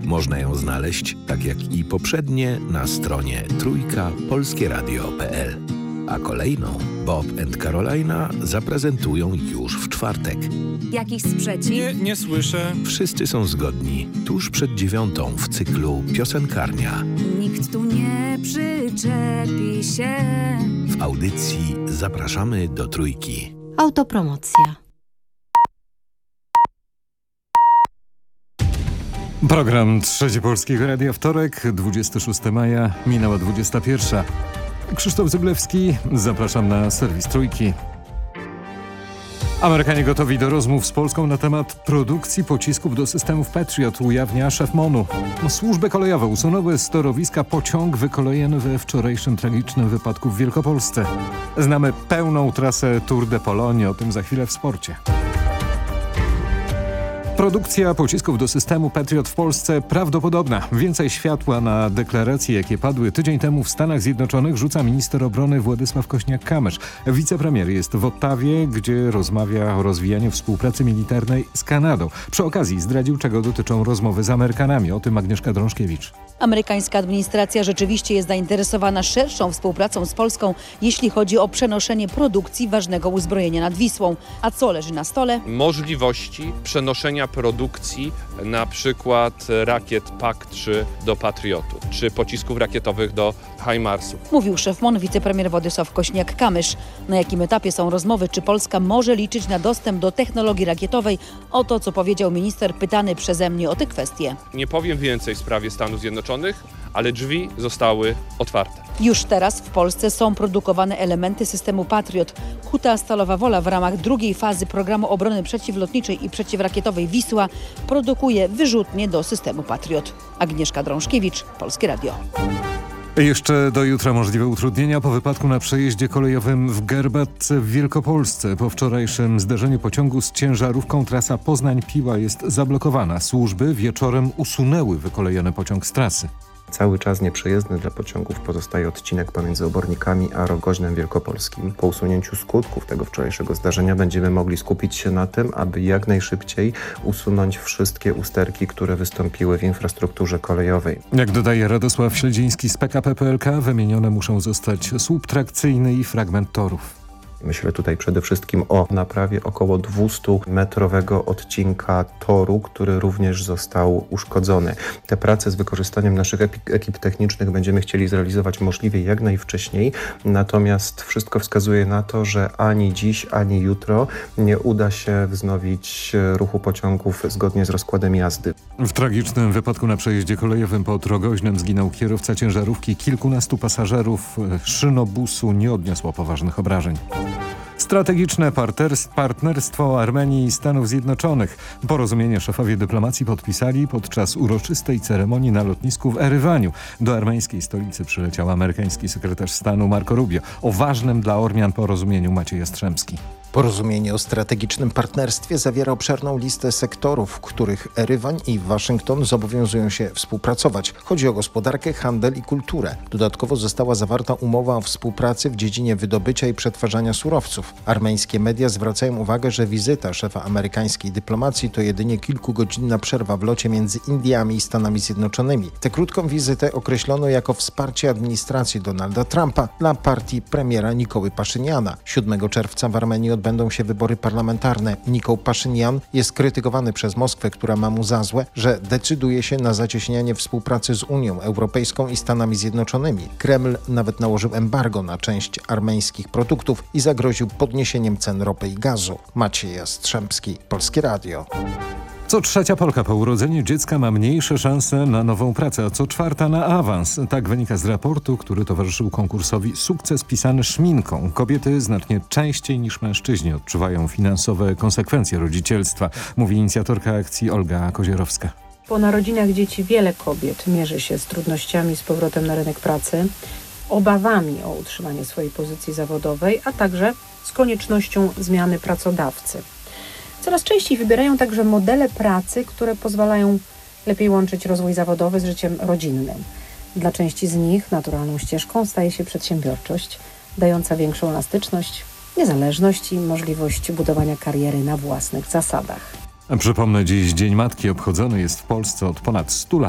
Można ją znaleźć, tak jak i poprzednie, na stronie trójkapolskieradio.pl. A kolejną Bob and Carolina zaprezentują już w czwartek. Jakiś sprzeciw? Nie słyszę. Wszyscy są zgodni, tuż przed 9:00 w cyklu Piosenkarnia. Nikt tu nie przyczepi się. W audycji zapraszamy do Trójki. Autopromocja. Program Trzeci Polskiego Radia, wtorek, 26 maja, minęła 21. Krzysztof Zyblewski, zapraszam na serwis Trójki. Amerykanie gotowi do rozmów z Polską na temat produkcji pocisków do systemów Patriot, ujawnia szef MON-u. Służby kolejowe usunęły z torowiska pociąg wykolejony we wczorajszym tragicznym wypadku w Wielkopolsce. Znamy pełną trasę Tour de Pologne, o tym za chwilę w sporcie. Produkcja pocisków do systemu Patriot w Polsce prawdopodobna. Więcej światła na deklaracje, jakie padły tydzień temu w Stanach Zjednoczonych, rzuca minister obrony Władysław Kośniak-Kamysz. Wicepremier jest w Ottawie, gdzie rozmawia o rozwijaniu współpracy militarnej z Kanadą. Przy okazji zdradził, czego dotyczą rozmowy z Amerykanami. O tym Agnieszka Drążkiewicz. Amerykańska administracja rzeczywiście jest zainteresowana szerszą współpracą z Polską, jeśli chodzi o przenoszenie produkcji ważnego uzbrojenia nad Wisłą. A co leży na stole? Możliwości przenoszenia produkcji na przykład rakiet PAK-3 do Patriotu, czy pocisków rakietowych do HIMARS-ów. Mówił szef MON, wicepremier Władysław Kośniak-Kamysz. Na jakim etapie są rozmowy, czy Polska może liczyć na dostęp do technologii rakietowej? Oto co powiedział minister pytany przeze mnie o te kwestie. Nie powiem więcej w sprawie Stanów Zjednoczonych, ale drzwi zostały otwarte. Już teraz w Polsce są produkowane elementy systemu Patriot. Huta Stalowa Wola w ramach drugiej fazy programu obrony przeciwlotniczej i przeciwrakietowej Wisła produkuje wyrzutnie do systemu Patriot. Agnieszka Drążkiewicz, Polskie Radio. Jeszcze do jutra możliwe utrudnienia po wypadku na przejeździe kolejowym w Gerbatce w Wielkopolsce. Po wczorajszym zderzeniu pociągu z ciężarówką trasa Poznań-Piła jest zablokowana. Służby wieczorem usunęły wykolejony pociąg z trasy. Cały czas nieprzejezdny dla pociągów pozostaje odcinek pomiędzy Obornikami a Rogoźnem Wielkopolskim. Po usunięciu skutków tego wczorajszego zdarzenia będziemy mogli skupić się na tym, aby jak najszybciej usunąć wszystkie usterki, które wystąpiły w infrastrukturze kolejowej. Jak dodaje Radosław Śledziński z PKP PLK, wymienione muszą zostać słup trakcyjny i fragment torów. Myślę tutaj przede wszystkim o naprawie około 200-metrowego odcinka toru, który również został uszkodzony. Te prace z wykorzystaniem naszych ekip technicznych będziemy chcieli zrealizować możliwie jak najwcześniej, natomiast wszystko wskazuje na to, że ani dziś, ani jutro nie uda się wznowić ruchu pociągów zgodnie z rozkładem jazdy. W tragicznym wypadku na przejeździe kolejowym pod Rogoźnem zginął kierowca ciężarówki. Kilkunastu pasażerów szynobusu nie odniosło poważnych obrażeń. Strategiczne partnerstwo Armenii i Stanów Zjednoczonych. Porozumienie szefowie dyplomacji podpisali podczas uroczystej ceremonii na lotnisku w Erywaniu. Do armeńskiej stolicy przyleciał amerykański sekretarz stanu Marco Rubio. O ważnym dla Ormian porozumieniu Maciej Jastrzębski. Porozumienie o strategicznym partnerstwie zawiera obszerną listę sektorów, w których Erywan i Waszyngton zobowiązują się współpracować. Chodzi o gospodarkę, handel i kulturę. Dodatkowo została zawarta umowa o współpracy w dziedzinie wydobycia i przetwarzania surowców. Armeńskie media zwracają uwagę, że wizyta szefa amerykańskiej dyplomacji to jedynie kilkugodzinna przerwa w locie między Indiami i Stanami Zjednoczonymi. Tę krótką wizytę określono jako wsparcie administracji Donalda Trumpa dla partii premiera Nikoły Paszyniana. 7 czerwca w Armenii odbędą się wybory parlamentarne. Nikol Paszynian jest krytykowany przez Moskwę, która ma mu za złe, że decyduje się na zacieśnianie współpracy z Unią Europejską i Stanami Zjednoczonymi. Kreml nawet nałożył embargo na część armeńskich produktów i zagroził podniesieniem cen ropy i gazu. Maciej Jastrzębski, Polskie Radio. Co trzecia Polka po urodzeniu dziecka ma mniejsze szanse na nową pracę, a co czwarta na awans. Tak wynika z raportu, który towarzyszył konkursowi Sukces pisany szminką. Kobiety znacznie częściej niż mężczyźni odczuwają finansowe konsekwencje rodzicielstwa, mówi inicjatorka akcji Olga Kozierowska. Po narodzinach dzieci wiele kobiet mierzy się z trudnościami z powrotem na rynek pracy, obawami o utrzymanie swojej pozycji zawodowej, a także z koniecznością zmiany pracodawcy. Coraz częściej wybierają także modele pracy, które pozwalają lepiej łączyć rozwój zawodowy z życiem rodzinnym. Dla części z nich naturalną ścieżką staje się przedsiębiorczość, dająca większą elastyczność, niezależność i możliwość budowania kariery na własnych zasadach. Przypomnę, dziś Dzień Matki obchodzony jest w Polsce od ponad 100 lat.